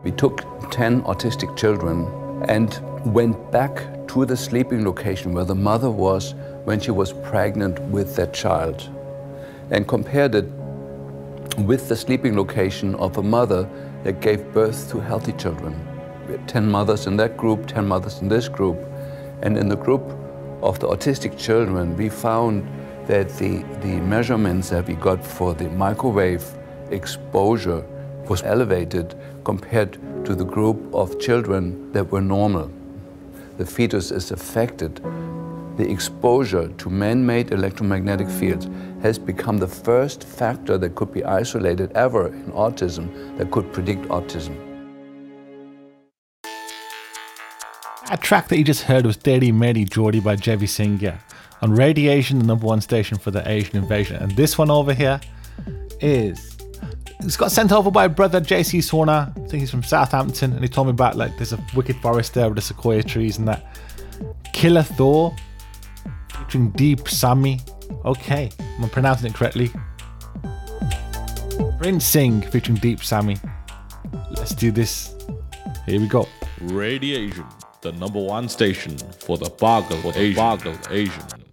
We took 10 autistic children and went back to the sleeping location where the mother was when she was pregnant with that child and compared it with the sleeping location of a mother that gave birth to healthy children. We had 10 mothers in that group, 10 mothers in this group, and in the group of the autistic children, we found that the measurements that we got for the microwave exposure was elevated compared to the group of children that were normal. The fetus is affected. The exposure to man-made electromagnetic fields has become the first factor that could be isolated ever in autism that could predict autism. That track that you just heard was Teri Meri Jodi by Jevi Singh on Radiation, the #1 station for the Asian invasion. And this one over here it's got sent over by a brother, JC Sorna. I think he's from Southampton, and he told me about like there's a wicked forest there with the sequoia trees and that. Killer Thor featuring Deep Sami. Okay, I'm pronouncing it correctly. Prince Singh featuring Deep Sami. Let's do this. Here we go. Radiation, the #1 station for the Boggle Asian.